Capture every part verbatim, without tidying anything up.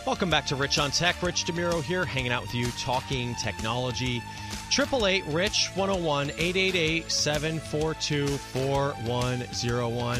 Welcome back to Rich on Tech. Rich DeMuro here, hanging out with you, talking technology. Triple eight Rich one oh one, eight eight eight, seven four two, four one oh one.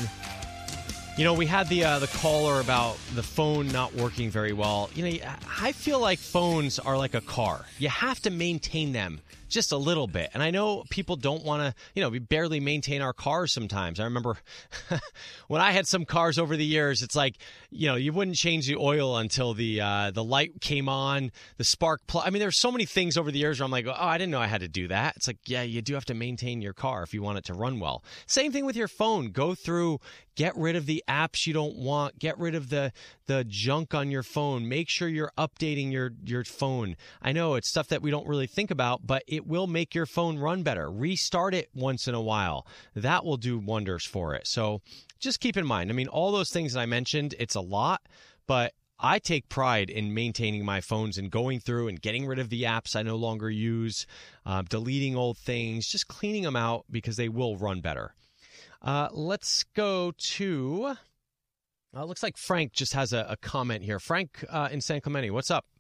You know, we had the uh, the caller about the phone not working very well. You know, I feel like phones are like a car. You have to maintain them just a little bit. And I know people don't want to, you know, we barely maintain our cars sometimes. I remember when I had some cars over the years, it's like, you know, you wouldn't change the oil until the uh, the light came on, the spark plug. I mean, there's so many things over the years where I'm like, oh, I didn't know I had to do that. It's like, yeah, you do have to maintain your car if you want it to run well. Same thing with your phone. Go through, get rid of the apps you don't want, get rid of the the junk on your phone. Make sure you're updating your, your phone. I know it's stuff that we don't really think about, but it will make your phone run better. Restart it once in a while. That will do wonders for it. So just keep in mind, I mean, all those things that I mentioned, it's a lot, but I take pride in maintaining my phones and going through and getting rid of the apps I no longer use, uh, deleting old things, just cleaning them out because they will run better. Uh, let's go to, uh, looks like Frank just has a, a comment here. Frank uh, in San Clemente, what's up?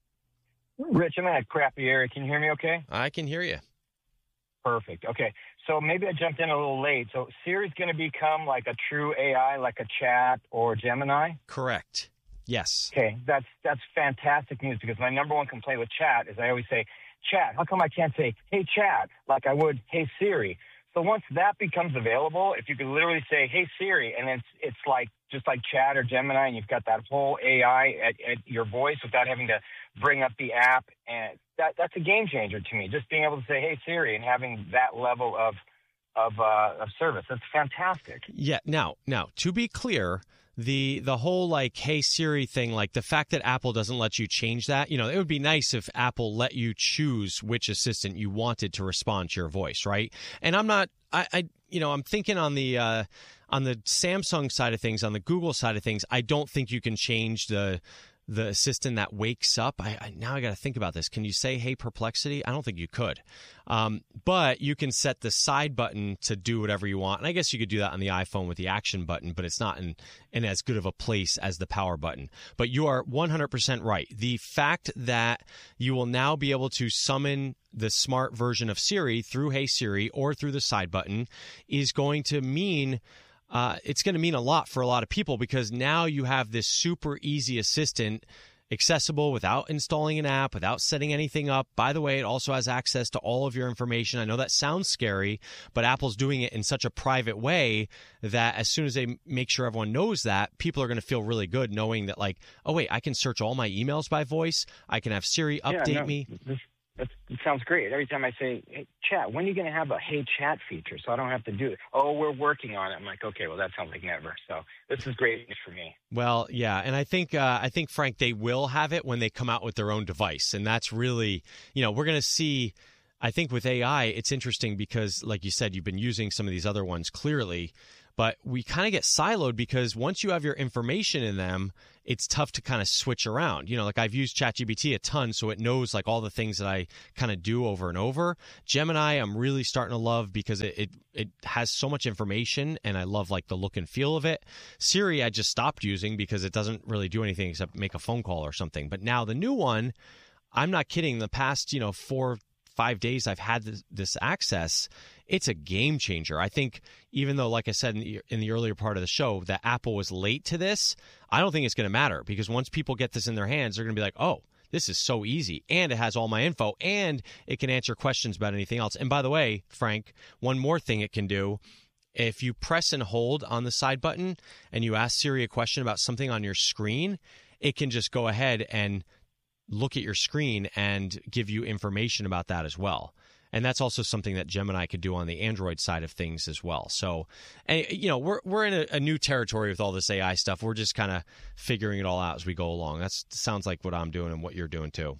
Rich, I'm in a crappy area. Can you hear me okay? I can hear you. Perfect. Okay. So maybe I jumped in a little late. So Siri's going to become like a true A I, like a chat or Gemini? Correct. Yes. Okay. That's that's fantastic news because my number one complaint with chat is I always say, chat. How come I can't say, hey, chat, like I would, hey, Siri? So once that becomes available, if you could literally say, hey, Siri, and it's it's like just like chat or Gemini, and you've got that whole A I at, at your voice without having to bring up the app, and that that's a game changer to me. Just being able to say, hey, Siri, and having that level of of uh, of service. That's fantastic. Yeah. Now, now, to be clear, the the whole like hey Siri thing, like the fact that Apple doesn't let you change that, you know, it would be nice if Apple let you choose which assistant you wanted to respond to your voice, right? And I'm not I, I you know, I'm thinking on the uh on the Samsung side of things, on the Google side of things, I don't think you can change the the assistant that wakes up. I, I now I got to think about this. Can you say, hey, Perplexity? I don't think you could. Um, but you can set the side button to do whatever you want. And I guess you could do that on the iPhone with the action button, but it's not in, in as good of a place as the power button. But you are one hundred percent right. The fact that you will now be able to summon the smart version of Siri through Hey Siri or through the side button is going to mean Uh, it's going to mean a lot for a lot of people because now you have this super easy assistant accessible without installing an app, without setting anything up. By the way, it also has access to all of your information. I know that sounds scary, but Apple's doing it in such a private way that as soon as they make sure everyone knows that, people are going to feel really good knowing that, like, oh, wait, I can search all my emails by voice. I can have Siri update yeah, no, me. This- That sounds great. Every time I say, hey, chat, when are you going to have a hey chat feature so I don't have to do it? Oh, we're working on it. I'm like, okay, well, that sounds like never. So this is great news for me. Well, yeah, and I think, uh, I think, Frank, they will have it when they come out with their own device. And that's really, you know, we're going to see, I think with A I, it's interesting because, like you said, you've been using some of these other ones clearly, but we kind of get siloed because once you have your information in them, it's tough to kind of switch around. You know, like I've used ChatGPT a ton, so it knows like all the things that I kind of do over and over. Gemini, I'm really starting to love because it, it it has so much information, and I love like the look and feel of it. Siri, I just stopped using because it doesn't really do anything except make a phone call or something. But now the new one, I'm not kidding. The past, you know, four, five days I've had this, this access. It's a game changer. I think even though, like I said in the, in the earlier part of the show, that Apple was late to this, I don't think it's going to matter because once people get this in their hands, they're going to be like, oh, this is so easy. And it has all my info and it can answer questions about anything else. And by the way, Frank, one more thing it can do. If you press and hold on the side button and you ask Siri a question about something on your screen, it can just go ahead and look at your screen and give you information about that as well. And that's also something that Gemini could do on the Android side of things as well. So, and, you know, we're we're in a, a new territory with all this A I stuff. We're just kind of figuring it all out as we go along. That sounds like what I'm doing and what you're doing too.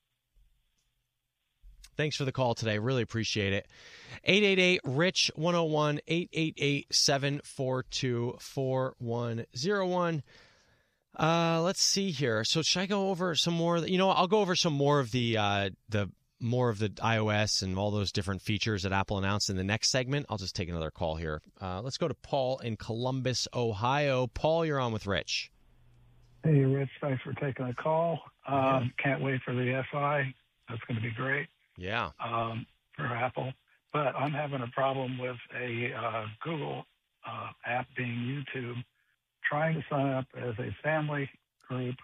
Thanks for the call today. Really appreciate it. eight eight eight, R I C H, one oh one, eight eight eight, seven four two, four one oh one. Uh, let's see here. So should I go over some more? You know, I'll go over some more of the uh, the more of the iOS and all those different features that Apple announced in the next segment. I'll just take another call here. Uh, let's go to Paul in Columbus, Ohio. Paul, you're on with Rich. Hey, Rich, thanks for taking the call. Um, Yeah. Can't wait for the F I. That's going to be great Yeah. um, for Apple. But I'm having a problem with a uh, Google uh, app being YouTube, trying to sign up as a family group.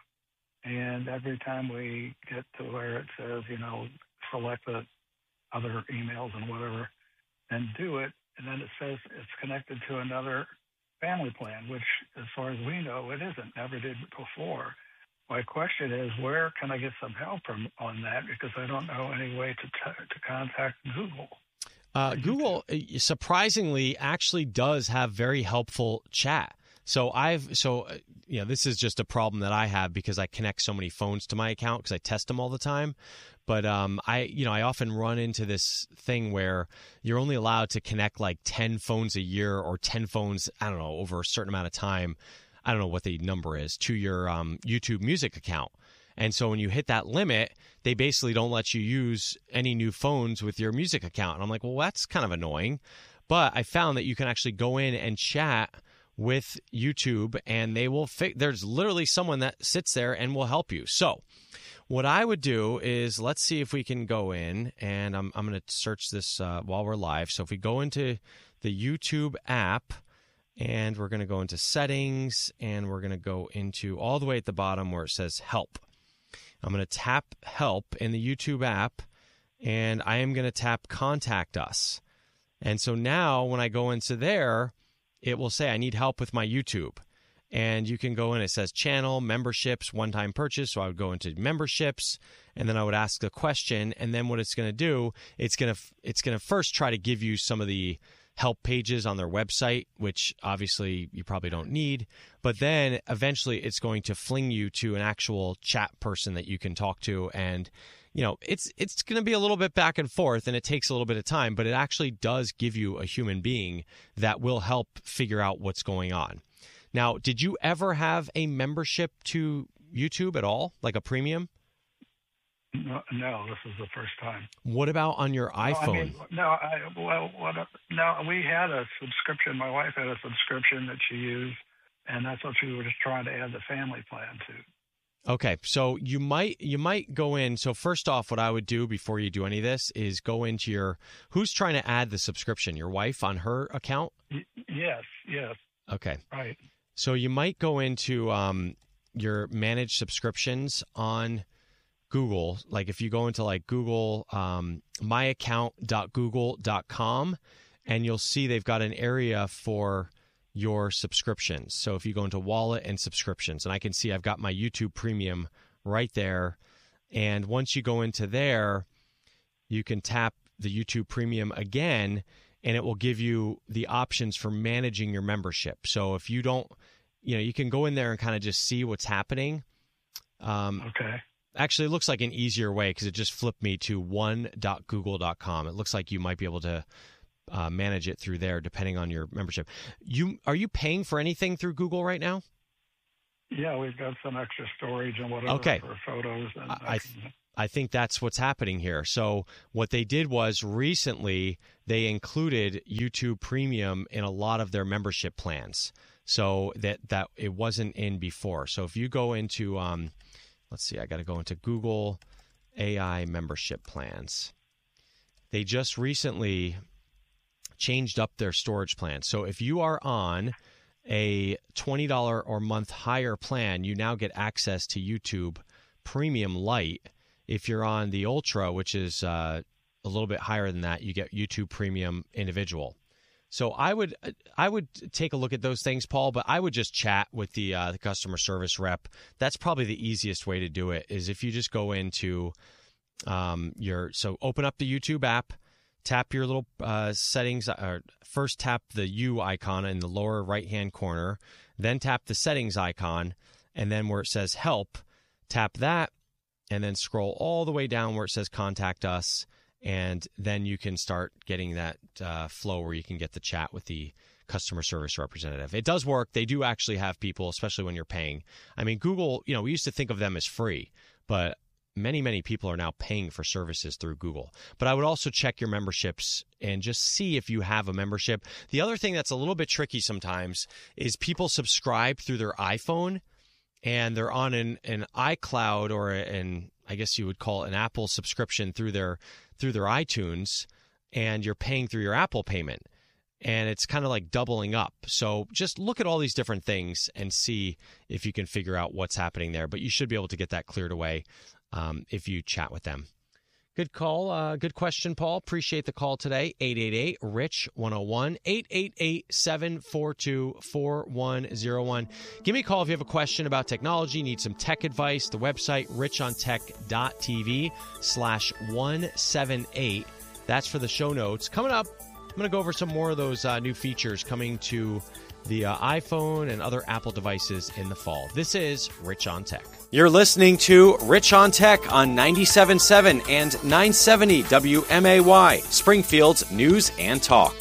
And every time we get to where it says, you know, select the other emails and whatever, and do it, and then it says it's connected to another family plan, which, as far as we know, it isn't. Never did before. My question is, where can I get some help from on that? Because I don't know any way to t- to contact Google. Uh, Google, uh, surprisingly, actually does have very helpful chat. So I've so uh, you know this is just a problem that I have because I connect so many phones to my account because I test them all the time. But um, I you know I often run into this thing where you're only allowed to connect like ten phones a year or ten phones, I don't know, over a certain amount of time. I don't know what the number is, to your um, YouTube Music account. And so when you hit that limit, they basically don't let you use any new phones with your music account. And I'm like, well, that's kind of annoying. But I found that you can actually go in and chat with YouTube, and they will fi- there's literally someone that sits there and will help you. So what I would do is, let's see if we can go in, and I'm, I'm going to search this uh, while we're live. So if we go into the YouTube app, and we're going to go into settings, and we're going to go into all the way at the bottom where it says help. I'm going to tap help in the YouTube app, and I am going to tap contact us. And so now when I go into there, it will say I need help with my YouTube. And you can go in, it says channel, memberships, one-time purchase. So I would go into memberships, and then I would ask the question. And then what it's going to do, it's going to it's going to first try to give you some of the help pages on their website, which obviously you probably don't need. But then eventually it's going to fling you to an actual chat person that you can talk to. And, you know, it's it's going to be a little bit back and forth, and it takes a little bit of time, but it actually does give you a human being that will help figure out what's going on. Now, did you ever have a membership to YouTube at all, like a premium? No, no, this is the first time. What about on your iPhone? No, I mean, no, I, well, what, no, we had a subscription. My wife had a subscription that she used, and that's what she was just trying to add the family plan to. Okay, so you might you might go in. So first off, what I would do before you do any of this is go into your, who's trying to add the subscription? Your wife on her account? Y- yes, yes. Okay. Right. So you might go into um, your managed subscriptions on Google. Like if you go into like Google, um, my account dot google dot com, and you'll see they've got an area for your subscriptions. So if you go into wallet and subscriptions, and I can see I've got my YouTube Premium right there. And once you go into there, you can tap the YouTube Premium again, and it will give you the options for managing your membership. So if you don't, you know, you can go in there and kind of just see what's happening. Um, okay. Actually, it looks like an easier way because it just flipped me to one dot google dot com. It looks like you might be able to uh, manage it through there depending on your membership. You Are you paying for anything through Google right now? Yeah, we've got some extra storage and whatever Okay. for photos. And I, th- I think that's what's happening here. So what they did was recently they included YouTube Premium in a lot of their membership plans, so that, that it wasn't in before. So if you go into, um, let's see, I got to go into Google A I membership plans. They just recently changed up their storage plan. So if you are on a twenty dollars or month higher plan, you now get access to YouTube Premium Lite. If you're on the Ultra, which is uh, a little bit higher than that, you get YouTube Premium Individual. So I would I would take a look at those things, Paul, but I would just chat with the uh, the customer service rep. That's probably the easiest way to do it, is if you just go into um, your, so open up the YouTube app, tap your little uh, settings, or first tap the U icon in the lower right-hand corner, then tap the settings icon, and then where it says help, tap that, and then scroll all the way down where it says contact us, and then you can start getting that uh, flow where you can get the chat with the customer service representative. It does work. They do actually have people, especially when you're paying. I mean, Google, you know, we used to think of them as free, but many, many people are now paying for services through Google. But I would also check your memberships and just see if you have a membership. The other thing that's a little bit tricky sometimes is people subscribe through their iPhone, and they're on an, an iCloud or an, I guess you would call it an Apple subscription through their through their iTunes, and you're paying through your Apple payment. And it's kind of like doubling up. So just look at all these different things and see if you can figure out what's happening there. But you should be able to get that cleared away um, if you chat with them. Good call. Uh, good question, Paul. Appreciate the call today. eight eight eight, R I C H, one oh one, eight eight eight, seven four two, four one oh one. Give me a call if you have a question about technology, need some tech advice. The website, richontech.tv slash 178. That's for the show notes. Coming up, I'm going to go over some more of those uh, new features coming to the uh, iPhone and other Apple devices in the fall. This is Rich on Tech. You're listening to Rich on Tech on ninety-seven point seven and nine seventy W M A Y, Springfield's News and Talk.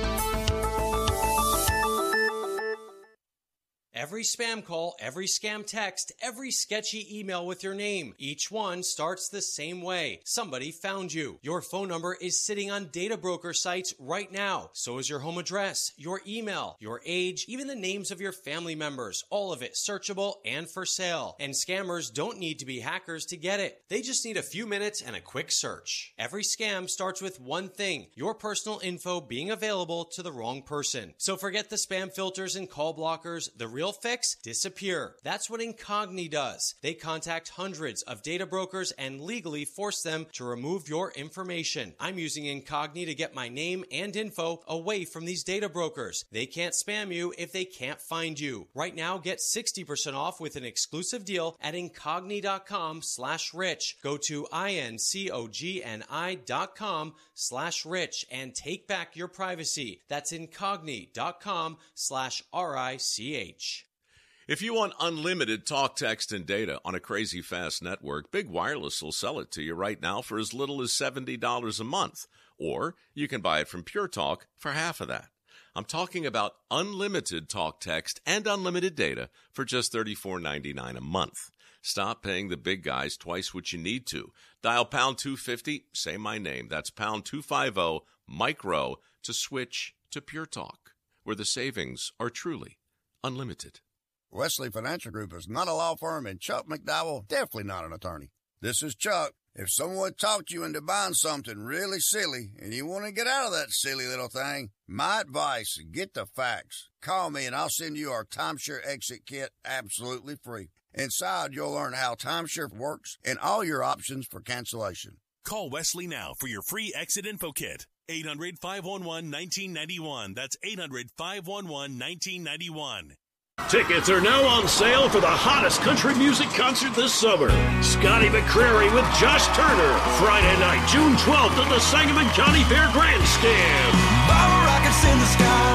Every spam call, every scam text, every sketchy email with your name, each one starts the same way. Somebody found you. Your phone number is sitting on data broker sites right now. So is your home address, your email, your age, even the names of your family members. All of it searchable and for sale. And scammers don't need to be hackers to get it. They just need a few minutes and a quick search. Every scam starts with one thing: your personal info being available to the wrong person. So forget the spam filters and call blockers. The real fix: disappear. That's what Incogni does. They contact hundreds of data brokers and legally force them to remove your information. I'm using Incogni to get my name and info away from these data brokers. They can't spam you if they can't find you. Right now, get sixty percent off with an exclusive deal at Incogni.com slash rich. Go to I-N-C-O-G-N-I dot com slash rich and take back your privacy. That's Incogni.com slash R-I-C-H. If you want unlimited talk, text, and data on a crazy fast network, Big Wireless will sell it to you right now for as little as seventy dollars a month. Or you can buy it from Pure Talk for half of that. I'm talking about unlimited talk, text, and unlimited data for just thirty-four ninety-nine a month. Stop paying the big guys twice what you need to. Dial pound two fifty, say my name. That's pound two fifty, micro, to switch to Pure Talk, where the savings are truly unlimited. Wesley Financial Group is not a law firm, and Chuck McDowell definitely not an attorney. This is Chuck. If someone talked you into buying something really silly and you want to get out of that silly little thing, my advice, get the facts. Call me and I'll send you our Timeshare Exit Kit absolutely free. Inside, you'll learn how timeshare works and all your options for cancellation. Call Wesley now for your free exit info kit. eight hundred, five one one, one nine nine one. That's eight hundred, five one one, one nine nine one. Tickets are now on sale for the hottest country music concert this summer. Scotty McCreery with Josh Turner. Friday night, June twelfth at the Sangamon County Fair Grandstand. Bottle rockets in the sky,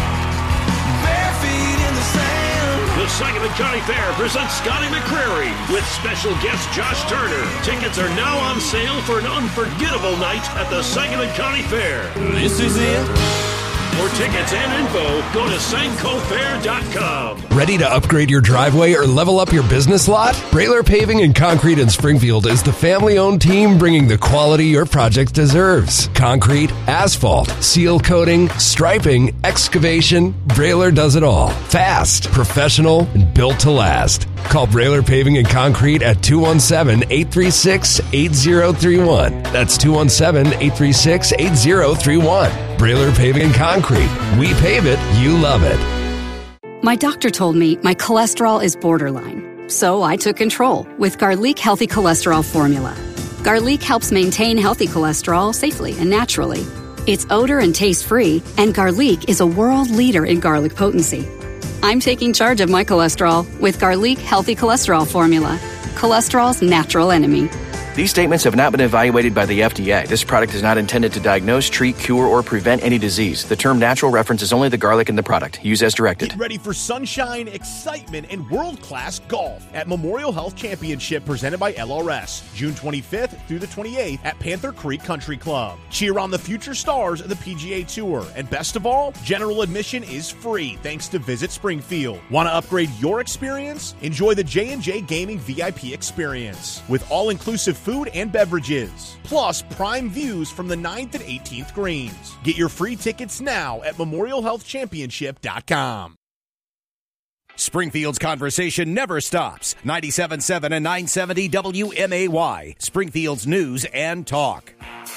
bare feet in the sand. The Sangamon County Fair presents Scotty McCreery with special guest Josh Turner. Tickets are now on sale for an unforgettable night at the Sangamon County Fair. This is it. For tickets and info, go to sanco fair dot com. Ready to upgrade your driveway or level up your business lot? Brailer Paving and Concrete in Springfield is the family-owned team bringing the quality your project deserves. Concrete, asphalt, seal coating, striping, excavation, Brailer does it all. Fast, professional, and built to last. Call Brailer Paving and Concrete at two one seven, eight three six, eight zero three one. That's two one seven, eight three six, eight zero three one. Brailer Paving and Concrete. We pave it, you love it. My doctor told me my cholesterol is borderline, so I took control with Garlic Healthy Cholesterol Formula. Garlic helps maintain healthy cholesterol safely and naturally. It's odor and taste-free, and Garlic is a world leader in garlic potency. I'm taking charge of my cholesterol with Garlic Healthy Cholesterol Formula, cholesterol's natural enemy. These statements have not been evaluated by the F D A. This product is not intended to diagnose, treat, cure, or prevent any disease. The term natural references only the garlic in the product. Use as directed. Get ready for sunshine, excitement, and world-class golf at Memorial Health Championship presented by L R S, June twenty-fifth through the twenty-eighth at Panther Creek Country Club. Cheer on the future stars of the P G A Tour. And best of all, general admission is free thanks to Visit Springfield. Want to upgrade your experience? Enjoy the J and J Gaming V I P experience with all-inclusive food and beverages, plus prime views from the ninth and eighteenth greens. Get your free tickets now at memorial health championship dot com. Springfield's conversation never stops. ninety-seven point seven and nine seventy W M A Y, Springfield's news and talk.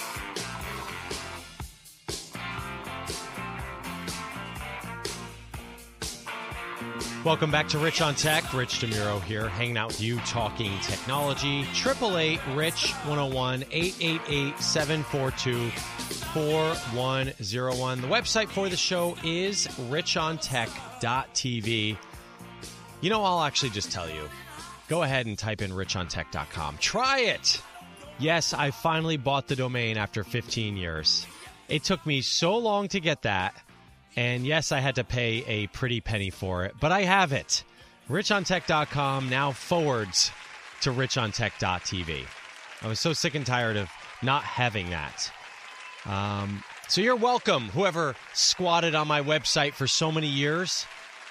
Welcome back to Rich on Tech. Rich DeMuro here, hanging out with you, talking technology. eight eight eight, RICH one oh one, eight eight eight, seven four two, four one oh one. The website for the show is rich on tech dot t v. You know, I'll actually just tell you. Go ahead and type in rich on tech dot com. Try it. Yes, I finally bought the domain after fifteen years. It took me so long to get that. And yes, I had to pay a pretty penny for it, but I have it. rich on tech dot com now forwards to rich on tech dot t v. I was so sick and tired of not having that. Um, so you're welcome, whoever squatted on my website for so many years.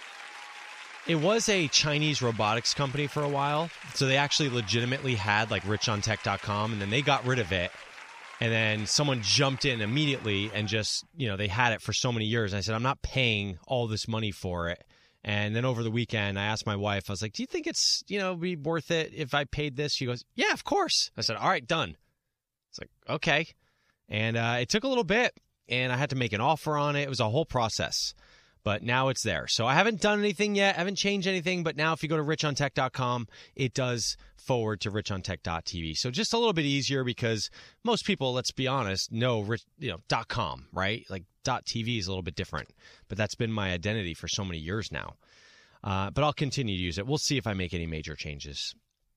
It was a Chinese robotics company for a while, so they actually legitimately had like rich on tech dot com, and then they got rid of it. And then someone jumped in immediately and just, you know, they had it for so many years. And I said, I'm not paying all this money for it. And then over the weekend, I asked my wife, I was like, do you think it's, you know, be worth it if I paid this? She goes, yeah, of course. I said, all right, done. It's like, okay. And uh, it took a little bit, and I had to make an offer on it. It was a whole process. But now it's there. So I haven't done anything yet. I haven't changed anything. But now if you go to rich on tech dot com, it does forward to rich on tech dot t v. So just a little bit easier because most people, let's be honest, know, rich, you know, .com, right? Like .tv is a little bit different. But that's been my identity for so many years now. Uh, but I'll continue to use it. We'll see if I make any major changes.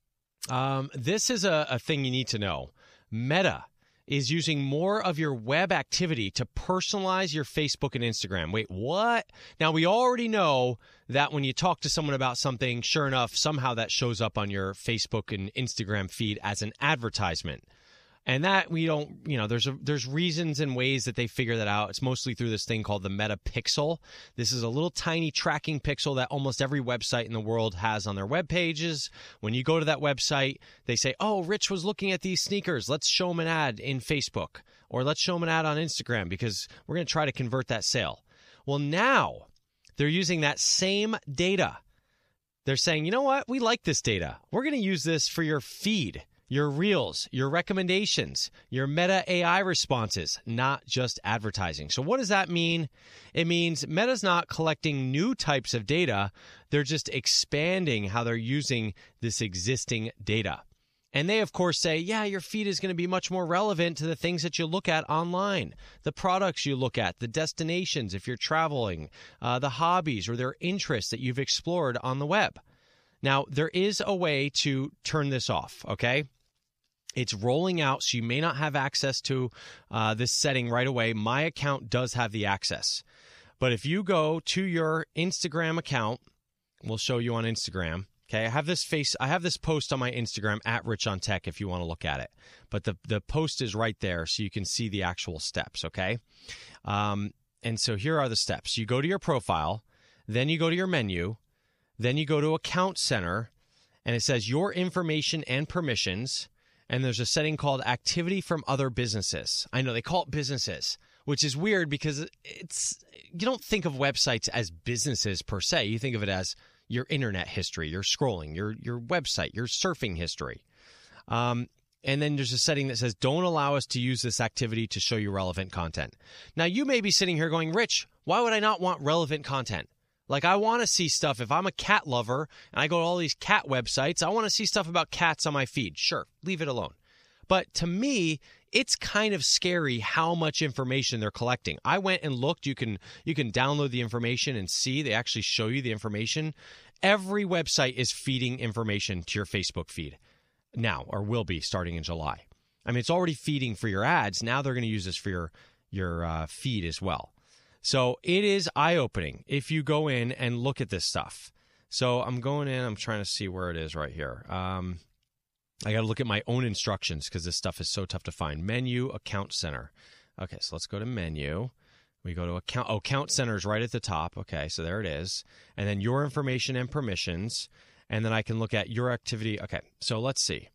Um, this is a, a thing you need to know. Meta is using more of your web activity to personalize your Facebook and Instagram. Wait, what? Now, we already know that when you talk to someone about something, sure enough, somehow that shows up on your Facebook and Instagram feed as an advertisement. And that we don't, you know, there's a, there's reasons and ways that they figure that out. It's mostly through this thing called the Meta Pixel. This is a little tiny tracking pixel that almost every website in the world has on their web pages. When you go to that website, they say, oh, Rich was looking at these sneakers. Let's show him an ad in Facebook, or let's show him an ad on Instagram because we're going to try to convert that sale. Well, now they're using that same data. They're saying, you know what? We like this data. We're going to use this for your feed, your reels, your recommendations, your Meta A I responses, not just advertising. So what does that mean? It means Meta's not collecting new types of data. They're just expanding how they're using this existing data. And they, of course, say, yeah, your feed is going to be much more relevant to the things that you look at online, the products you look at, the destinations if you're traveling, uh, the hobbies or their interests that you've explored on the web. Now, there is a way to turn this off, okay? It's rolling out, so you may not have access to uh, this setting right away. My account does have the access. But if you go to your Instagram account, we'll show you on Instagram. Okay, I have this face. I have this post on my Instagram at Rich on Tech if you want to look at it. But the, the post is right there, so you can see the actual steps, okay? Um, and so here are the steps. You go to your profile, then you go to your menu, then you go to Account Center, and it says Your Information and Permissions. And there's a setting called Activity from Other Businesses. I know they call it businesses, which is weird because it's you don't think of websites as businesses per se. You think of it as your internet history, your scrolling, your your website, your surfing history. Um, and then there's a setting that says don't allow us to use this activity to show you relevant content. Now, you may be sitting here going, Rich, why would I not want relevant content? Like, I want to see stuff. If I'm a cat lover and I go to all these cat websites, I want to see stuff about cats on my feed. Sure, leave it alone. But to me, it's kind of scary how much information they're collecting. I went and looked. You can you can download the information and see. They actually show you the information. Every website is feeding information to your Facebook feed now, or will be starting in July. I mean, it's already feeding for your ads. Now they're going to use this for your, your uh, feed as well. So it is eye-opening if you go in and look at this stuff. So I'm going in. I'm trying to see where it is right here. Um, I got to look at my own instructions because this stuff is so tough to find. Menu, Account Center. Okay, so let's go to Menu. We go to Account. Oh, Account Center is right at the top. Okay, so there it is. And then Your Information and Permissions. And then I can look at Your Activity. Okay, so let's see.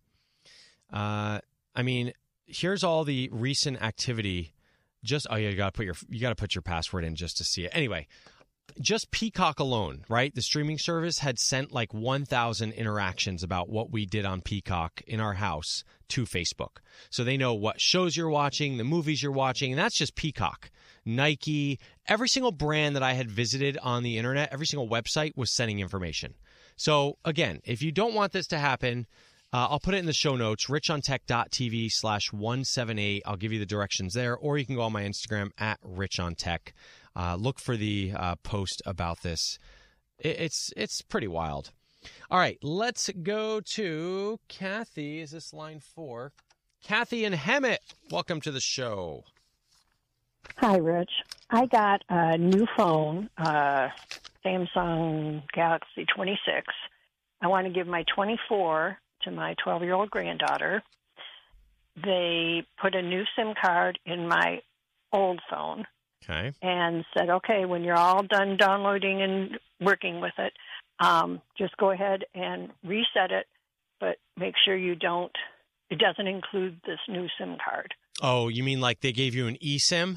Uh, I mean, here's all the recent activity. Just oh, yeah, you gotta put your you gotta put your password in just to see it. Anyway, just Peacock alone, right? The streaming service had sent like one thousand interactions about what we did on Peacock in our house to Facebook. So they know what shows you're watching, the movies you're watching, and that's just Peacock. Nike, every single brand that I had visited on the internet, every single website was sending information. So again, if you don't want this to happen, uh, I'll put it in the show notes, richontech.tv slash 178. I'll give you the directions there, or you can go on my Instagram at richontech. Uh, look for the uh, post about this. It, it's it's pretty wild. All right, let's go to Kathy. Is this line four? Kathy and Hemet, welcome to the show. Hi, Rich. I got a new phone, uh, Samsung Galaxy twenty-six. I want to give my twenty-four to my twelve-year-old granddaughter. They put a new SIM card in my old phone. Okay. And said, okay, when you're all done downloading and working with it, um, just go ahead and reset it, but make sure you don't, it doesn't include this new SIM card. Oh, you mean like they gave you an eSIM?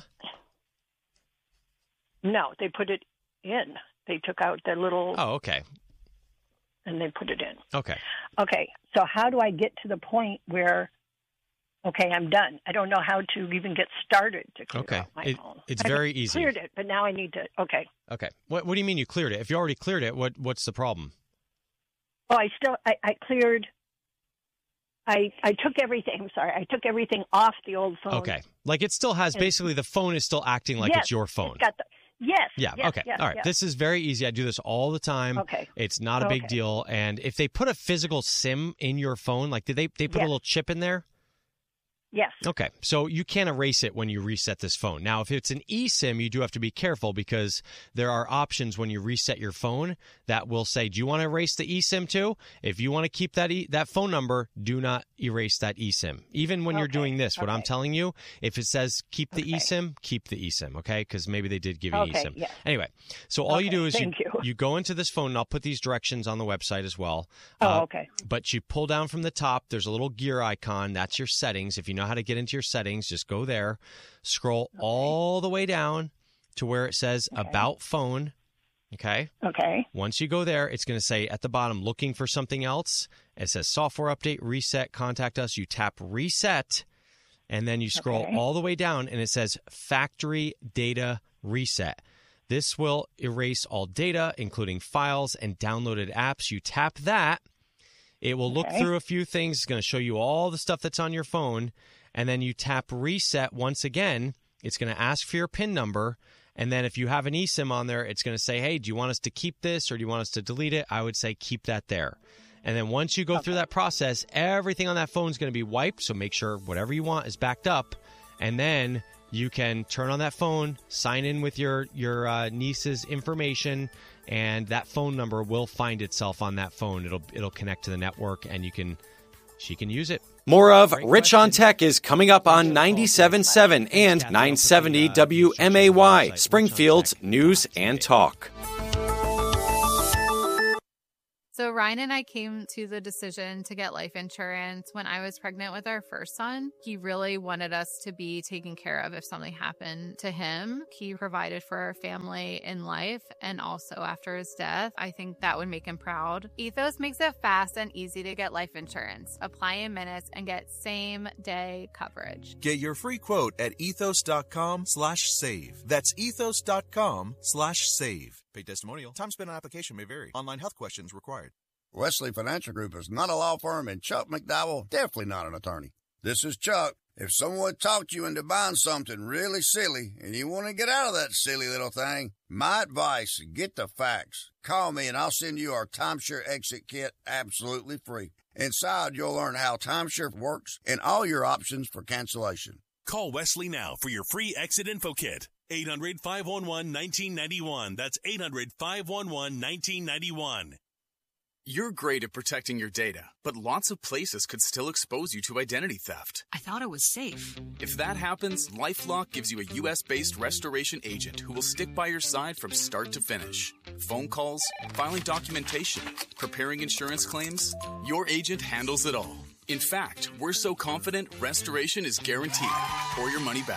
No, they put it in. They took out the little... Oh, okay. And they put it in. Okay. Okay, so how do I get to the point where... Okay, I'm done. I don't know how to even get started to clear okay. out my it, phone. It's I very easy. cleared it, but now I need to... Okay. Okay. What What do you mean you cleared it? If you already cleared it, what what's the problem? Oh, I still... I, I cleared... I I took everything. I'm sorry. I took everything off the old phone. Okay. Like it still has... And, basically, the phone is still acting like yes, it's your phone. It's got the, yes. Yeah. Yes, okay. Yes, All right. yes. This is very easy. I do this all the time. Okay. It's not a big okay. deal. And if they put a physical SIM in your phone, like did they they put yes. a little chip in there? Yes. Okay, so you can't erase it when you reset this phone. Now, if it's an eSIM, you do have to be careful because there are options when you reset your phone that will say, do you want to erase the eSIM too? If you want to keep that e- that phone number, do not erase that eSIM. Even when okay. you're doing this, what okay. I'm telling you, if it says keep the okay. eSIM, keep the eSIM, okay? Because maybe they did give you okay, eSIM. yes. Anyway, so all okay, you do is you, you. you go into this phone, and I'll put these directions on the website as well. Oh, uh, okay. But you pull down from the top, there's a little gear icon. That's your settings. If you know how to get into your settings, just go there, scroll okay. all the way down to where it says okay. About Phone. Okay. Okay. Once you go there, it's going to say at the bottom, looking for something else. It says software update, reset, contact us. You tap reset, and then you scroll okay. all the way down, and it says factory data reset. This will erase all data, including files and downloaded apps. You tap that. It will look okay. through a few things. It's going to show you all the stuff that's on your phone. And then you tap reset once again. It's going to ask for your PIN number. And then if you have an eSIM on there, it's going to say, hey, do you want us to keep this or do you want us to delete it? I would say keep that there. And then once you go okay. through that process, everything on that phone is going to be wiped. So make sure whatever you want is backed up. And then you can turn on that phone, sign in with your, your uh, niece's information, and that phone number will find itself on that phone. It'll it'll connect to the network, and you can she can use it. More of Rich on Tech is coming up on ninety-seven point seven and nine seventy W M A Y, Springfield's News and Talk. So Ryan and I came to the decision to get life insurance when I was pregnant with our first son. He really wanted us to be taken care of if something happened to him. He provided for our family in life and also after his death. I think that would make him proud. Ethos makes it fast and easy to get life insurance. Apply in minutes and get same day coverage. Get your free quote at ethos.com slash save. That's ethos.com slash save. Paid testimonial. Time spent on application may vary. Online health questions required. Wesley Financial Group is not a law firm, and Chuck McDowell definitely not an attorney. This is Chuck. If someone talked you into buying something really silly and you want to get out of that silly little thing, my advice, get the facts. Call me and I'll send you our Timeshare Exit Kit absolutely free. Inside, you'll learn how timeshare works and all your options for cancellation. Call Wesley now for your free exit info kit. eight hundred, five one one, one nine nine one. That's eight hundred, five one one, one nine nine one. You're great at protecting your data, but lots of places could still expose you to identity theft. I thought it was safe. If that happens, LifeLock gives you a U S-based restoration agent who will stick by your side from start to finish. Phone calls, filing documentation, preparing insurance claims, your agent handles it all. In fact, we're so confident restoration is guaranteed or your money back.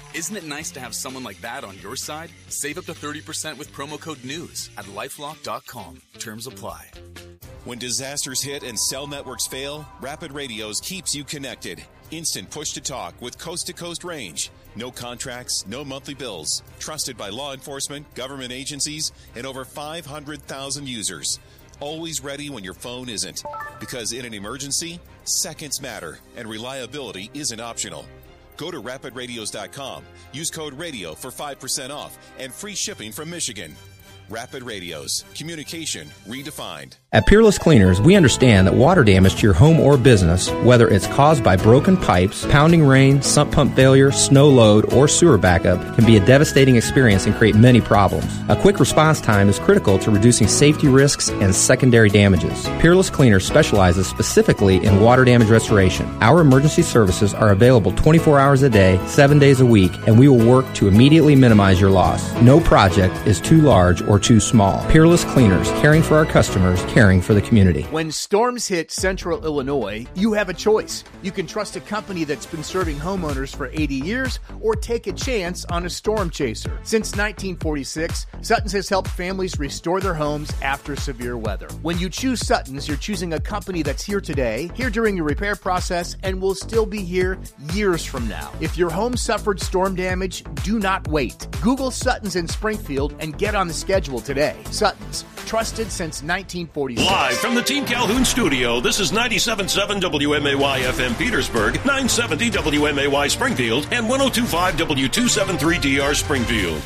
Isn't it nice to have someone like that on your side? Save up to thirty percent with promo code NEWS at lifelock dot com. Terms apply. When disasters hit and cell networks fail, Rapid Radios keeps you connected. Instant push-to-talk with coast-to-coast range. No contracts, no monthly bills. Trusted by law enforcement, government agencies, and over five hundred thousand users. Always ready when your phone isn't. Because in an emergency, seconds matter, and reliability isn't optional. Go to rapid radios dot com. Use code RADIO for five percent off and free shipping from Michigan. Rapid Radios. Communication redefined. At Peerless Cleaners, we understand that water damage to your home or business, whether it's caused by broken pipes, pounding rain, sump pump failure, snow load, or sewer backup, can be a devastating experience and create many problems. A quick response time is critical to reducing safety risks and secondary damages. Peerless Cleaners specializes specifically in water damage restoration. Our emergency services are available twenty-four hours a day, seven days a week, and we will work to immediately minimize your loss. No project is too large or too small. Peerless Cleaners, caring for our customers, caring for the community. When storms hit central Illinois, you have a choice. You can trust a company that's been serving homeowners for eighty years or take a chance on a storm chaser. Since nineteen forty-six, Sutton's has helped families restore their homes after severe weather. When you choose Sutton's, you're choosing a company that's here today, here during your repair process, and will still be here years from now. If your home suffered storm damage, do not wait. Google Sutton's in Springfield and get on the schedule today. Sutton's, trusted since nineteen forty-six. Live from the Team Calhoun studio, this is ninety-seven point seven W M A Y F M Petersburg, nine seventy W M A Y Springfield, and one oh two point five W two seventy-three D R Springfield.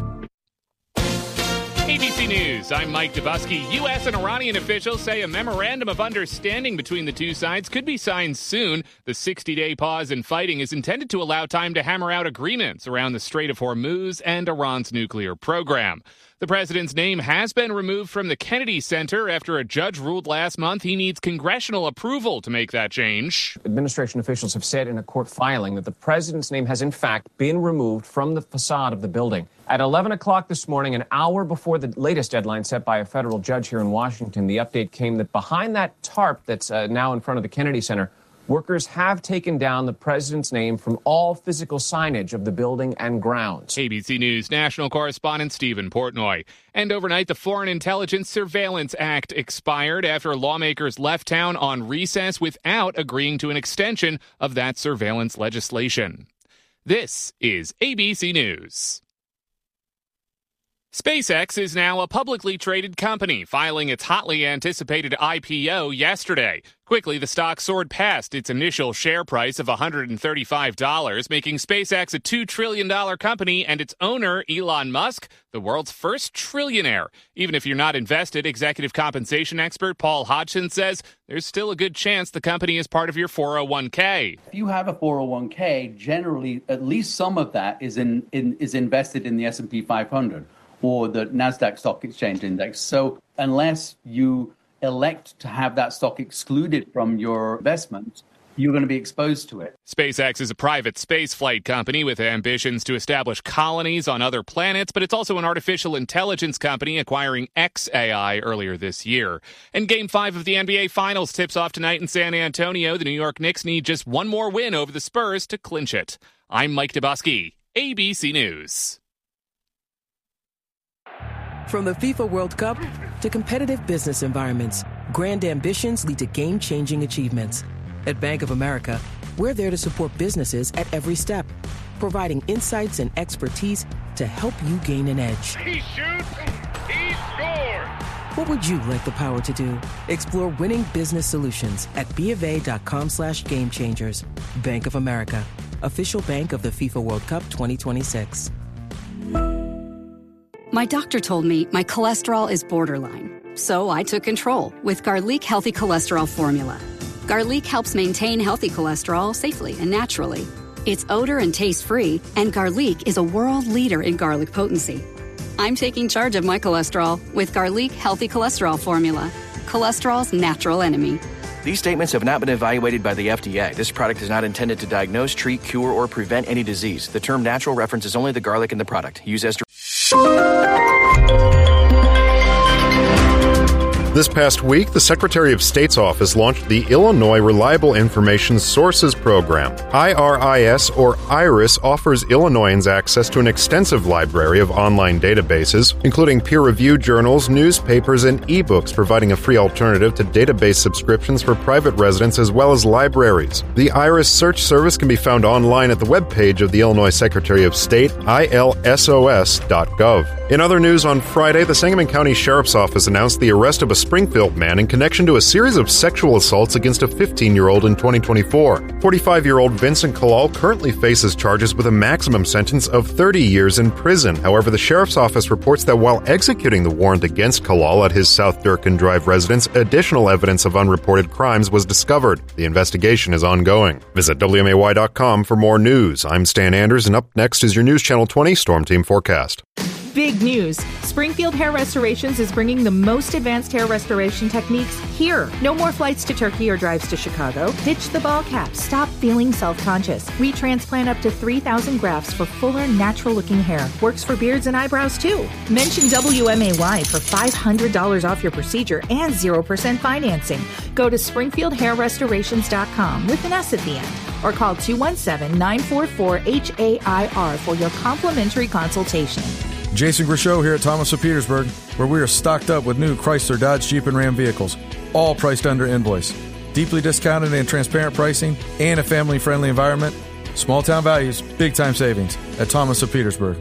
A B C News, I'm Mike Dubusky. U S and Iranian officials say a memorandum of understanding between the two sides could be signed soon. The sixty-day pause in fighting is intended to allow time to hammer out agreements around the Strait of Hormuz and Iran's nuclear program. The president's name has been removed from the Kennedy Center after a judge ruled last month he needs congressional approval to make that change. Administration officials have said in a court filing that the president's name has in fact been removed from the facade of the building. At eleven o'clock this morning, an hour before the latest deadline set by a federal judge here in Washington, the update came that behind that tarp that's uh, now in front of the Kennedy Center, workers have taken down the president's name from all physical signage of the building and grounds. A B C News national correspondent Stephen Portnoy. And overnight, the Foreign Intelligence Surveillance Act expired after lawmakers left town on recess without agreeing to an extension of that surveillance legislation. This is A B C News. SpaceX is now a publicly traded company, filing its hotly anticipated I P O yesterday. Quickly, the stock soared past its initial share price of one hundred thirty-five dollars, making SpaceX a two trillion dollars company and its owner, Elon Musk, the world's first trillionaire. Even if you're not invested, executive compensation expert Paul Hodgson says there's still a good chance the company is part of your four oh one k. If you have a four oh one k, generally at least some of that is in, in is invested in the S and P five hundred. Or the NASDAQ Stock Exchange Index. So unless you elect to have that stock excluded from your investment, you're going to be exposed to it. SpaceX is a private spaceflight company with ambitions to establish colonies on other planets, but it's also an artificial intelligence company acquiring X A I earlier this year. And Game five of the N B A Finals tips off tonight in San Antonio. The New York Knicks need just one more win over the Spurs to clinch it. I'm Mike Dubusky, A B C News. From the FIFA World Cup to competitive business environments, grand ambitions lead to game-changing achievements. At Bank of America, we're there to support businesses at every step, providing insights and expertise to help you gain an edge. He shoots, he scores! What would you like the power to do? Explore winning business solutions at BofA.com slash game changers. Bank of America, official bank of the FIFA World Cup twenty twenty-six. My doctor told me my cholesterol is borderline, so I took control with Garlic Healthy Cholesterol Formula. Garlic helps maintain healthy cholesterol safely and naturally. It's odor and taste-free, and Garlic is a world leader in garlic potency. I'm taking charge of my cholesterol with Garlic Healthy Cholesterol Formula, cholesterol's natural enemy. These statements have not been evaluated by the F D A. This product is not intended to diagnose, treat, cure, or prevent any disease. The term natural references only the garlic in the product. Use as This past week, the Secretary of State's office launched the Illinois Reliable Information Sources Program. I R I S, or IRIS, offers Illinoisans access to an extensive library of online databases, including peer-reviewed journals, newspapers, and ebooks, providing a free alternative to database subscriptions for private residents as well as libraries. The IRIS search service can be found online at the webpage of the Illinois Secretary of State, I L S O S dot gov. In other news, on Friday, the Sangamon County Sheriff's Office announced the arrest of a Springfield man in connection to a series of sexual assaults against a fifteen-year-old in twenty twenty-four. forty-five-year-old Vincent Kalal currently faces charges with a maximum sentence of thirty years in prison. However, the Sheriff's Office reports that while executing the warrant against Kalal at his South Durkin Drive residence, additional evidence of unreported crimes was discovered. The investigation is ongoing. Visit W M A Y dot com for more news. I'm Stan Anders, and up next is your News Channel twenty Storm Team forecast. Big news. Springfield Hair Restorations is bringing the most advanced hair restoration techniques here. No more flights to Turkey or drives to Chicago. Ditch the ball cap. Stop feeling self-conscious. We transplant up to three thousand grafts for fuller, natural-looking hair. Works for beards and eyebrows, too. Mention W M A Y for five hundred dollars off your procedure and zero percent financing. Go to springfield hair restorations dot com with an S at the end, or call two one seven, nine four four, H A I R for your complimentary consultation. Jason Grishow here at Thomas of Petersburg, where we are stocked up with new Chrysler, Dodge, Jeep, and Ram vehicles, all priced under invoice. Deeply discounted and transparent pricing, and a family-friendly environment. Small-town values, big-time savings at Thomas of Petersburg.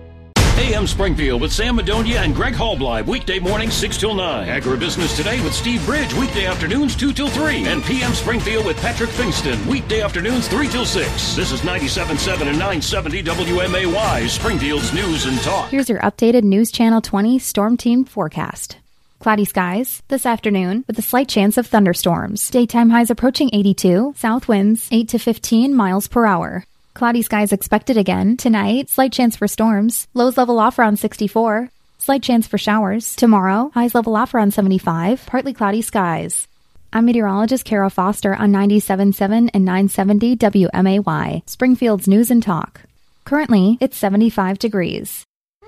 A M Springfield with Sam Madonia and Greg Hallbleib, weekday mornings six till nine. Agribusiness Today with Steve Bridge, weekday afternoons two till three. And P M Springfield with Patrick Fingston, weekday afternoons three till six. This is ninety-seven point seven and nine seventy W M A Y, Springfield's News and Talk. Here's your updated News Channel twenty Storm Team forecast. Cloudy skies this afternoon with a slight chance of thunderstorms. Daytime highs approaching eighty-two, south winds eight to fifteen miles per hour. Cloudy skies expected again tonight. Slight chance for storms. Lows level off around sixty-four. Slight chance for showers. Tomorrow, highs level off around seventy-five. Partly cloudy skies. I'm meteorologist Kara Foster on ninety-seven point seven and nine seventy W M A Y, Springfield's News and Talk. Currently, it's seventy-five degrees.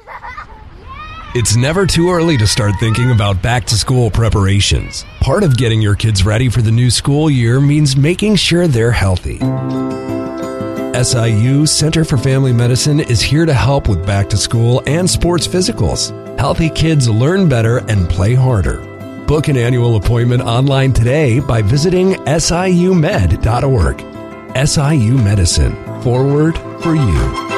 It's never too early to start thinking about back-to-school preparations. Part of getting your kids ready for the new school year means making sure they're healthy. S I U Center for Family Medicine is here to help with back-to-school and sports physicals. Healthy kids learn better and play harder. Book an annual appointment online today by visiting S I U med dot org. S I U Medicine. Forward for you.